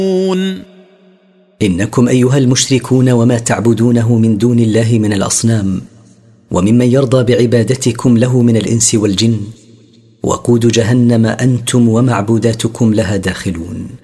إنكم أيها المشركون وما تعبدونه من دون الله من الأصنام وممن يرضى بعبادتكم له من الإنس والجن وقود جهنم أنتم ومعبوداتكم لها داخلون.